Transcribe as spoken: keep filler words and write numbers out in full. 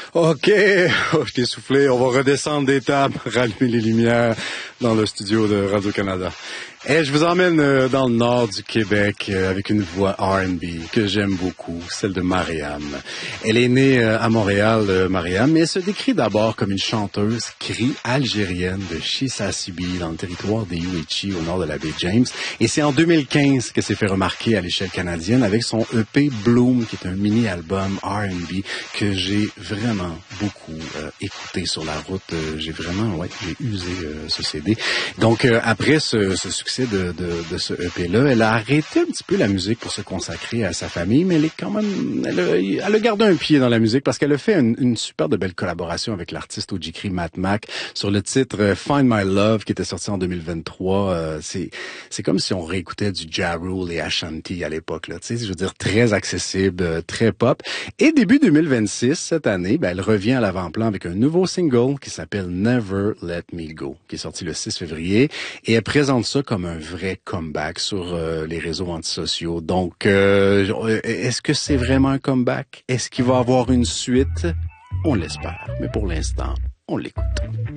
OK, oh, je t'ai soufflé, on va redescendre des tables, rallumer les lumières dans le studio de Radio-Canada. Et je vous emmène euh, dans le nord du Québec euh, avec une voix R and B que j'aime beaucoup, celle de Mariam. Elle est née euh, à Montréal, euh, Mariam, mais elle se décrit d'abord comme une chanteuse cri algérienne de Chisasibi dans le territoire des Uichi au nord de la baie James. Et c'est en deux mille quinze que s'est fait remarquer à l'échelle canadienne avec son E P Bloom, qui est un mini-album R and B que j'ai vraiment beaucoup euh, écouté sur la route. Euh, j'ai vraiment, ouais, j'ai usé euh, ce C D. Donc euh, après ce, ce succès de, de, de ce E P-là, elle a arrêté un petit peu la musique pour se consacrer à sa famille, mais elle est quand même, elle a, elle a gardé un pied dans la musique parce qu'elle a fait une, une super de belle collaboration avec l'artiste Ojikri Matt Mac sur le titre Find My Love qui était sorti en deux mille vingt-trois. Euh, c'est, c'est comme si on réécoutait du Ja Rule et Ashanti à l'époque, là. Tu sais, je veux dire, très accessible, très pop. Et début deux mille vingt-six, cette année, ben, elle revient à l'avant-plan avec un nouveau single qui s'appelle Never Let Me Go, qui est sorti le six février. Et elle présente ça comme un vrai comeback sur euh, les réseaux antisociaux. Donc, euh, est-ce que c'est vraiment un comeback? Est-ce qu'il va y avoir une suite? On l'espère. Mais pour l'instant, on l'écoute.